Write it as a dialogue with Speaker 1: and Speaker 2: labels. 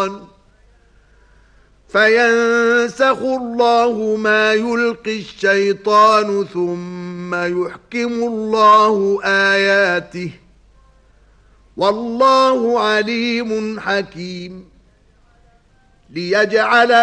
Speaker 1: الشيطان فينسخ الله ما يلقي الشيطان ثم يحكم الله آياته والله عليم حكيم ليجعل